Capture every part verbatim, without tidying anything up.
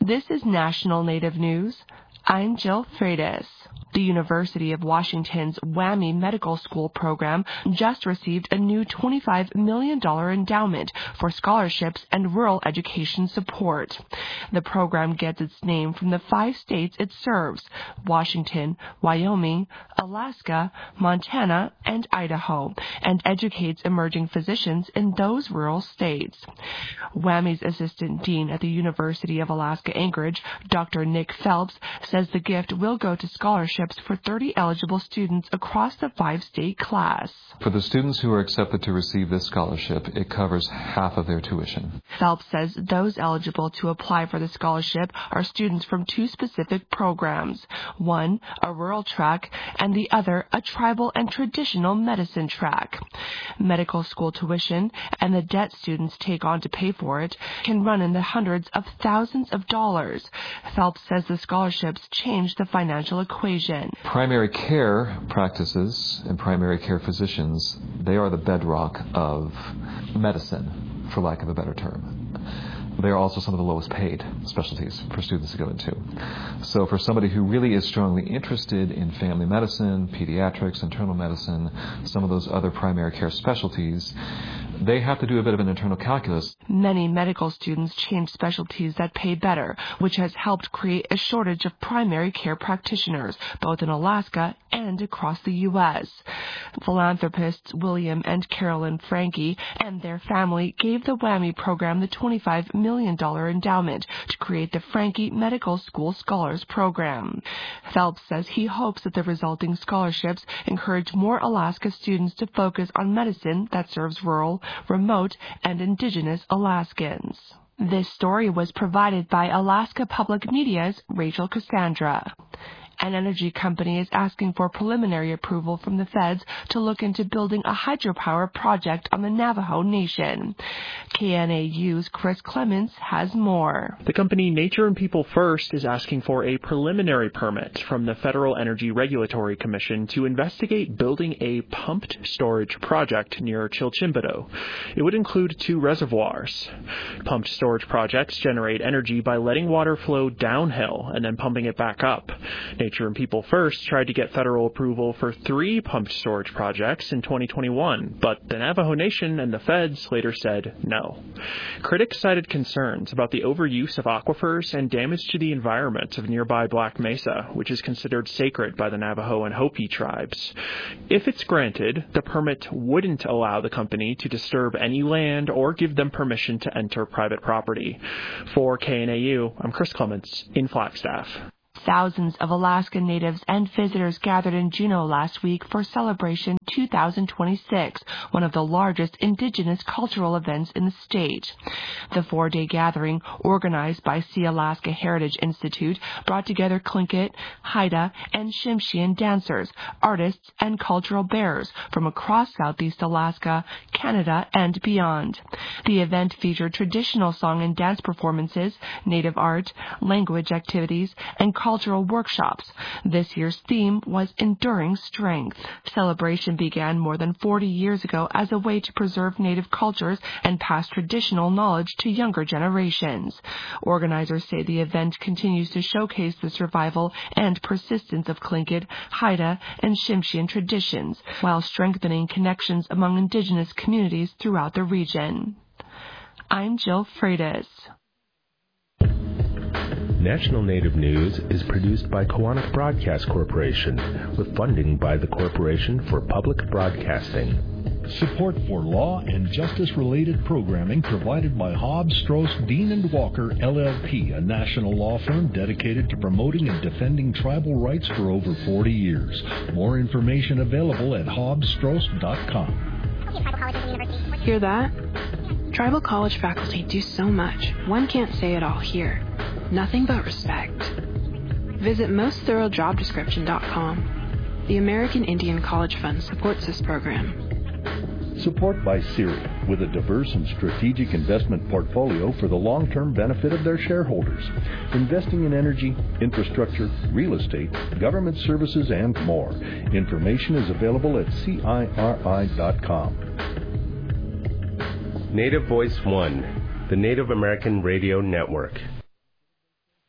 This is National Native News. I'm Jill Freitas. The University of Washington's WWAMI Medical School program just received a new twenty-five million dollars endowment for scholarships and rural education support. The program gets its name from the five states it serves: Washington, Wyoming, Alaska, Montana, and Idaho, and educates emerging physicians in those rural states. WWAMI's assistant dean at the University of Alaska Anchorage, Doctor Nick Phelps, says the gift will go to scholarships for thirty eligible students across the five-state class. For the students who are accepted to receive this scholarship, it covers half of their tuition. Phelps says those eligible to apply for the scholarship are students from two specific programs, one a rural track and the other a tribal and traditional medicine track. Medical school tuition and the debt students take on to pay for it can run in the hundreds of thousands of dollars. Phelps says the scholarships change the financial equation. Primary care practices and primary care physicians, they are the bedrock of medicine, for lack of a better term. They are also some of the lowest paid specialties for students to go into. So for somebody who really is strongly interested in family medicine, pediatrics, internal medicine, some of those other primary care specialties, they have to do a bit of an internal calculus. Many medical students change specialties that pay better, which has helped create a shortage of primary care practitioners, both in Alaska and across the U S Philanthropists William and Carolyn Franke and their family gave the WWAMI program the twenty-five million dollars endowment to create the Franke Medical School Scholars Program. Phelps says he hopes that the resulting scholarships encourage more Alaska students to focus on medicine that serves rural, remote, and indigenous Alaskans. This story was provided by Alaska Public Media's Rachel Cassandra. An energy company is asking for preliminary approval from the feds to look into building a hydropower project on the Navajo Nation. K N A U's Chris Clements has more. The company Nature and People First is asking for a preliminary permit from the Federal Energy Regulatory Commission to investigate building a pumped storage project near Chilchimbido. It would include two reservoirs. Pumped storage projects generate energy by letting water flow downhill and then pumping it back up. Nature and People First tried to get federal approval for three pumped storage projects in twenty twenty-one, but the Navajo Nation and the feds later said no. Critics cited concerns about the overuse of aquifers and damage to the environment of nearby Black Mesa, which is considered sacred by the Navajo and Hopi tribes. If it's granted, the permit wouldn't allow the company to disturb any land or give them permission to enter private property. For K N A U, I'm Chris Clements in Flagstaff. Thousands of Alaska natives and visitors gathered in Juneau last week for Celebration two thousand twenty-six, one of the largest indigenous cultural events in the state. The four-day gathering, organized by Sea Alaska Heritage Institute, brought together Tlingit, Haida, and Tsimshian dancers, artists, and cultural bearers from across Southeast Alaska, Canada, and beyond. The event featured traditional song and dance performances, native art, language activities, and cultural workshops. This year's theme was Enduring Strength. Celebration began more than forty years ago as a way to preserve native cultures and pass traditional knowledge to younger generations. Organizers say the event continues to showcase the survival and persistence of Tlingit, Haida, and Tsimshian traditions, while strengthening connections among indigenous communities throughout the region. I'm Jill Freitas. National Native News is produced by Koahnic Broadcast Corporation with funding by the Corporation for Public Broadcasting. Support for law and justice-related programming provided by Hobbs, Strauss, Dean and Walker, L L P, a national law firm dedicated to promoting and defending tribal rights for over forty years. More information available at hobbs strauss dot com. Hear that? Tribal college faculty do so much, one can't say it all here. Nothing but respect. Visit most thorough job description dot com. The American Indian College Fund supports this program. Support by Siri, with a diverse and strategic investment portfolio for the long-term benefit of their shareholders. Investing in energy, infrastructure, real estate, government services, and more. Information is available at C I R I dot com. Native Voice One, the Native American Radio Network.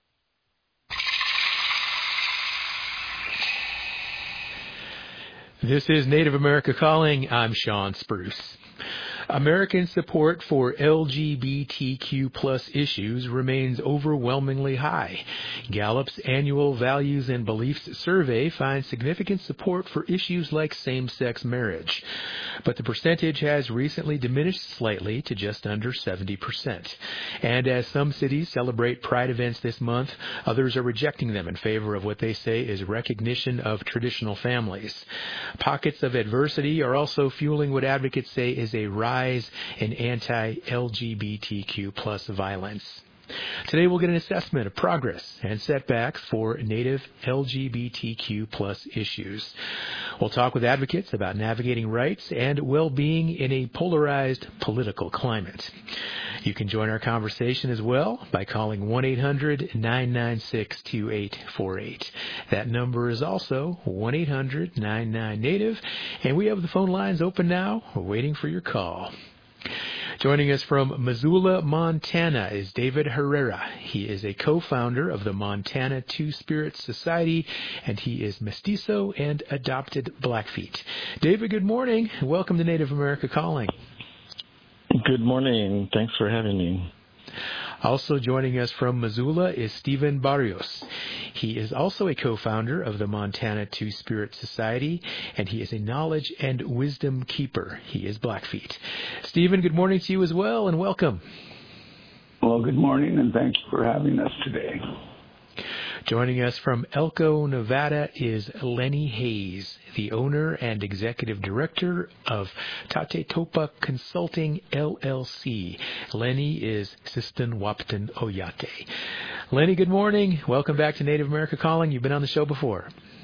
This is Native America Calling. I'm Sean Spruce. American support for L G B T Q plus issues remains overwhelmingly high. Gallup's annual Values and Beliefs survey finds significant support for issues like same-sex marriage. But the percentage has recently diminished slightly to just under seventy percent. And as some cities celebrate Pride events this month, others are rejecting them in favor of what they say is recognition of traditional families. Pockets of adversity are also fueling what advocates say is a rise in anti-L G B T Q plus violence. Today we'll get an assessment of progress and setbacks for Native L G B T Q plus issues. We'll talk with advocates about navigating rights and well-being in a polarized political climate. You can join our conversation as well by calling one eight hundred nine nine six two eight four eight. That number is also one eight hundred nine nine Native, and we have the phone lines open now. We're waiting for your call. Joining us from Missoula, Montana is David Herrera. He is a co-founder of the Montana Two-Spirit Society, and he is mestizo and adopted Blackfeet. David, good morning. Welcome to Native America Calling. Good morning. Thanks for having me. Also joining us from Missoula is Stephen Barrios. He is also a co-founder of the Montana Two-Spirit Society, and he is a knowledge and wisdom keeper. He is Blackfeet. Stephen, good morning to you as well, and welcome. Well, good morning, and thank you for having us today. Joining us from Elko, Nevada is Lenny Hayes, the owner and executive director of Tate Topa Consulting, L L C. Lenny is Sistan Wapton Oyate. Lenny, good morning. Welcome back to Native America Calling. You've been on the show before.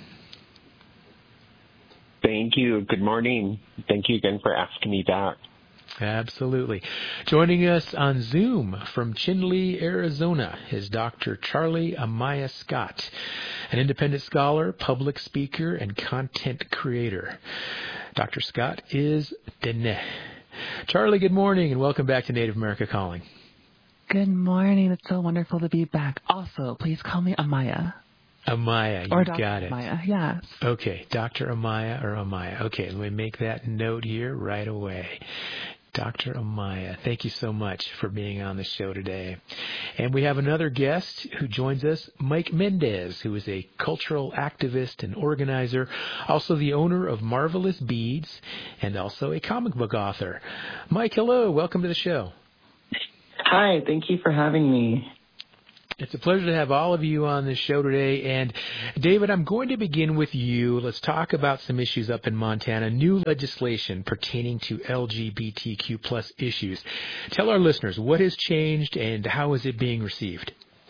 Thank you. Good morning. Thank you again for asking me back. Absolutely. Joining us on Zoom from Chinle, Arizona is Doctor Charlie Amaya Scott, an independent scholar, public speaker, and content creator. Doctor Scott is Dene. Charlie, good morning, and welcome back to Native America Calling. Good morning. It's so wonderful to be back. Also, please call me Amaya. Amaya, you or got it. Amaya, yes. Okay, Doctor Amaya or Amaya. Okay, let me make that note here right away. Doctor Amaya, thank you so much for being on the show today. And we have another guest who joins us, Mike Mendez, who is a cultural activist and organizer, also the owner of Marvelous Beads, and also a comic book author. Mike, hello. Welcome to the show. Hi. Thank you for having me. It's a pleasure to have all of you on this show today. And David, I'm going to begin with you. Let's talk about some issues up in Montana, new legislation pertaining to L G B T Q plus issues. Tell our listeners what has changed and how is it being received?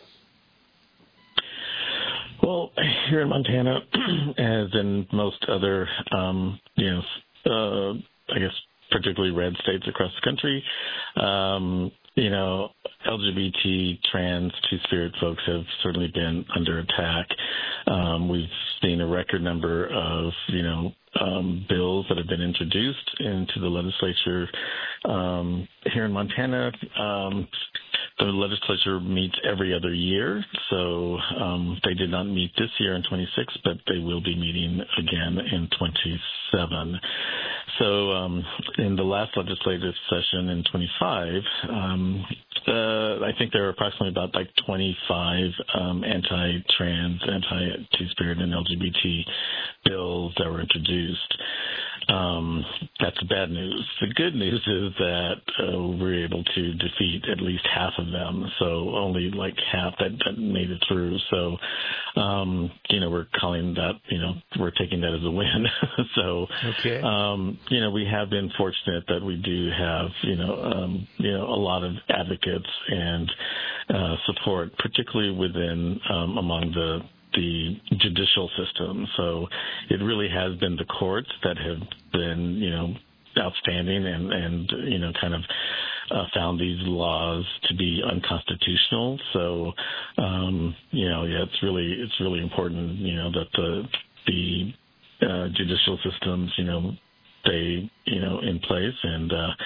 Well, here in Montana, as in most other, um, you know, uh, I guess particularly red states across the country, um, you know, L G B T, trans, two-spirit folks have certainly been under attack. Um, we've seen a record number of, you know, um, bills that have been introduced into the legislature. Um, here in Montana, um, the legislature meets every other year, so um, they did not meet this year in twenty-six, but they will be meeting again in twenty-seven. So um, in the last legislative session in twenty-five, um, uh, I think there were approximately about like twenty-five um, anti-trans, anti-two-spirit, and L G B T bills that were introduced. Um, that's bad news. The good news is that uh, we were able to defeat at least half of them, so only like half that, that made it through. So, um, you know, we're calling that, you know, we're taking that as a win. so, okay. um, you know, we have been fortunate that we do have, you know, um, you know, a lot of advocates and uh, support, particularly within um, among the the judicial system. So it really has been the courts that have been, you know, outstanding and, and you know, kind of uh, found these laws to be unconstitutional. So, um, you know, yeah, it's really, it's really important, you know, that the, the uh, judicial systems, you know, stay, you know, in place and, uh,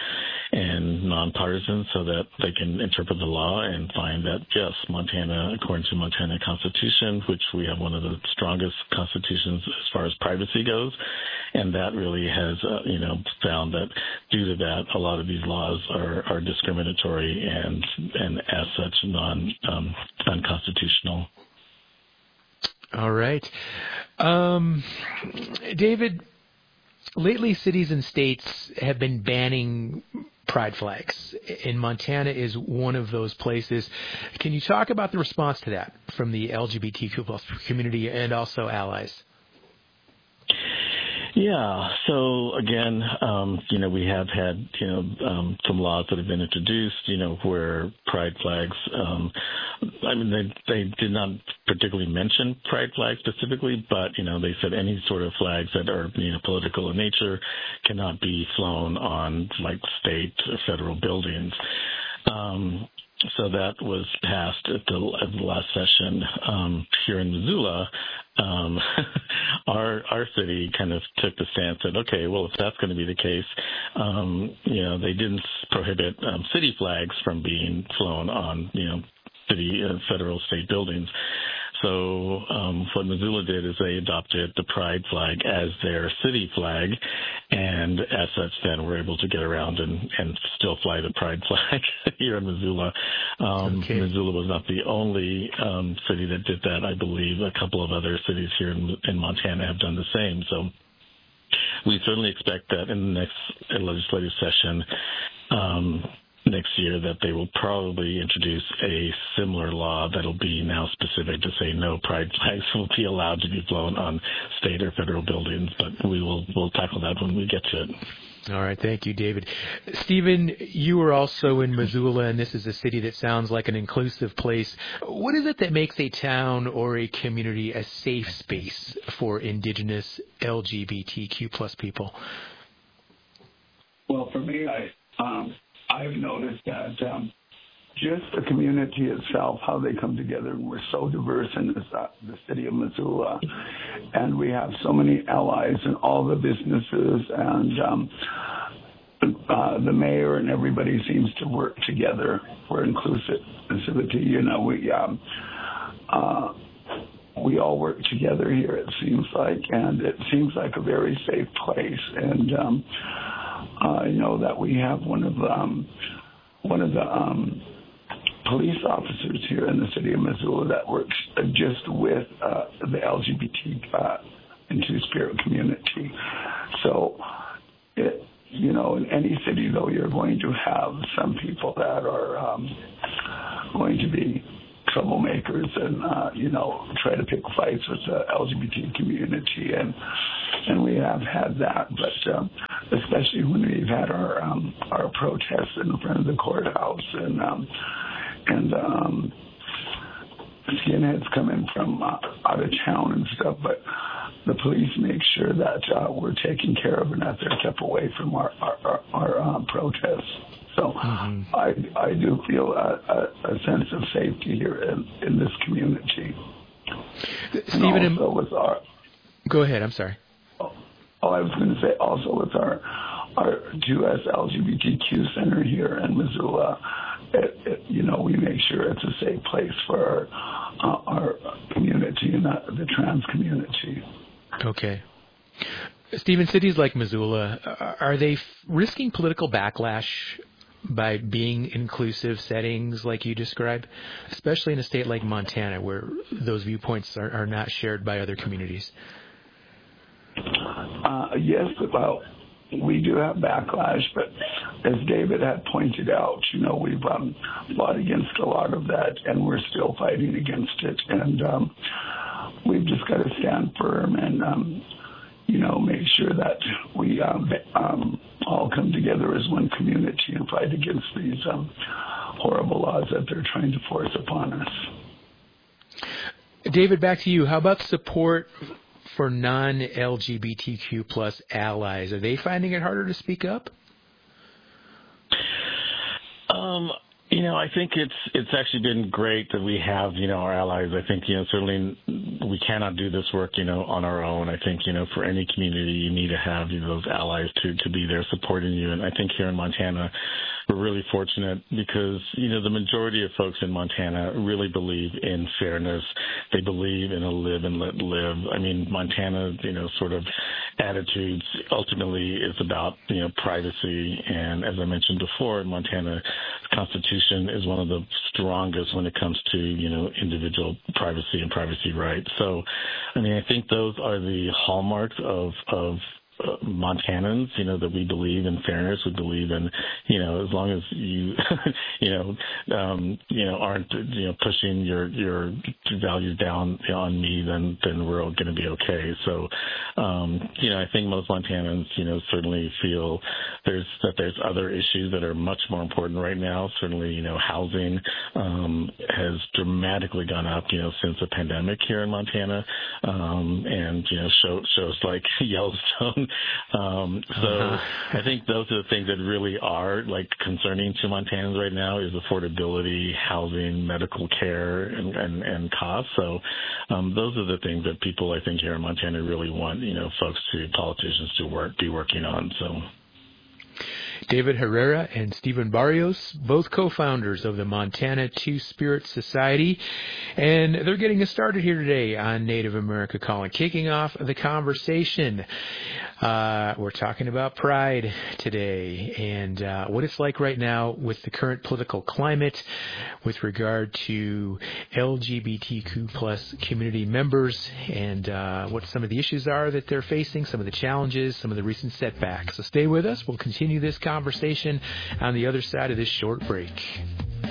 and nonpartisan so that they can interpret the law and find that, yes, Montana, according to Montana Constitution, which we have one of the strongest constitutions as far as privacy goes, and that really has, uh, you know, found that due to that, a lot of these laws are, are discriminatory and, and as such, non, um, unconstitutional. All right. Um, David, lately cities and states have been banning pride flags, and Montana is one of those places. Can you talk about the response to that from the L G B T Q plus community and also allies? Yeah. So again, um, you know, we have had, you know, um, some laws that have been introduced, you know, where pride flags, um, I mean, they, they did not particularly mention pride flags specifically, but, you know, they said any sort of flags that are, you know, political in nature cannot be flown on like state or federal buildings. Um, So that was passed at the, at the last session um, here in Missoula. Um, our our city kind of took the stance that, okay, well, if that's going to be the case, um, you know, they didn't prohibit um, city flags from being flown on, you know, city, uh, federal, state buildings. So um, what Missoula did is they adopted the pride flag as their city flag, and as such, then we're able to get around and, and still fly the pride flag here in Missoula. Um, okay. Missoula was not the only um, city that did that. I believe a couple of other cities here in, in Montana have done the same. So we certainly expect that in the next legislative session, um, next year, that they will probably introduce a similar law that'll be now specific to say no pride flags will be allowed to be flown on state or federal buildings, but we will we'll tackle that when we get to it. All right. Thank you, David. Stephen, you were also in Missoula, and this is a city that sounds like an inclusive place. What is it that makes a town or a community a safe space for Indigenous L G B T Q plus people? Well, for me, I... Um, I've noticed that um, just the community itself, how they come together, and we're so diverse in this, uh, the city of Missoula, and we have so many allies in all the businesses, and um, uh, the mayor and everybody seems to work together for inclusivity. You know, we um, uh, we all work together here, it seems like, and it seems like a very safe place, and um, Uh, you know that we have one of um, one of the um, police officers here in the city of Missoula that works just with uh, the L G B T uh, and Two-Spirit community. So, it, you know, in any city, though, you're going to have some people that are um, going to be troublemakers and, uh, you know, try to pick fights with the L G B T community, and and we have had that, but um, especially when we've had our um, our protests in front of the courthouse, and um, and um, skinheads come in from uh, out of town and stuff, but the police make sure that uh, we're taken care of and that they're kept away from our our, our, our um, protests. So mm-hmm. I I do feel a, a, a sense of safety here in, in this community. Stephen, and also with our, go ahead. I'm sorry. Oh, oh I was going to say also with our our two S L G B T Q center here in Missoula, it, it, you know, we make sure it's a safe place for our, uh, our community and uh, the trans community. Okay. Stephen, cities like Missoula, are they risking political backlash by being inclusive settings like you described, especially in a state like Montana where those viewpoints are, are not shared by other communities? Uh, yes, well, we do have backlash, but as David had pointed out, you know, we've um, fought against a lot of that, and we're still fighting against it, and um, we've just got to stand firm and um, you know, make sure that we um, um, all come together as one community and fight against these um, horrible laws that they're trying to force upon us. David, back to you. How about support for non-L G B T Q plus allies? Are they finding it harder to speak up? Um, You know, I think it's it's actually been great that we have, you know, our allies. I think, you know, certainly we cannot do this work, you know, on our own. I think, you know, for any community, you need to have, you know, those allies to, to be there supporting you. And I think here in Montana, we're really fortunate because, you know, the majority of folks in Montana really believe in fairness. They believe in a live and let live. I mean, Montana, you know, sort of attitudes ultimately is about, you know, privacy. And as I mentioned before, Montana Constitution is one of the strongest when it comes to, you know, individual privacy and privacy rights. So, I mean, I think those are the hallmarks of, of, Uh, Montanans, you know, that we believe in fairness, we believe in, you know, as long as you, you know, um, you know, aren't, you know, pushing your, your values down on me, then, then we're all going to be okay. So, um, you know, I think most Montanans, you know, certainly feel there's, that there's other issues that are much more important right now. Certainly, you know, housing, um, has dramatically gone up, you know, since the pandemic here in Montana. Um, and, you know, show, shows like Yellowstone. Um, so uh-huh. I think those are the things that really are like concerning to Montanans right now is affordability, housing, medical care, and, and, and costs. So um, those are the things that people I think here in Montana really want, you know, folks to, politicians to work, be working on. So. David Herrera and Stephen Barrios, both co-founders of the Montana Two-Spirit Society, and they're getting us started here today on Native America Calling, kicking off the conversation. Uh, we're talking about pride today and uh, what it's like right now with the current political climate with regard to L G B T Q plus community members and uh, what some of the issues are that they're facing, some of the challenges, some of the recent setbacks. So stay with us. We'll continue this conversation on the other side of this short break.